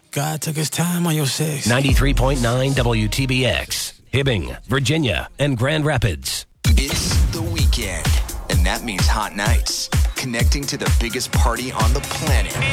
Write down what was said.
God took his time on your sex. 93.9 WTBX, Hibbing, Virginia, and Grand Rapids. It's the weekend, and that means hot nights. Connecting to the biggest party on the planet.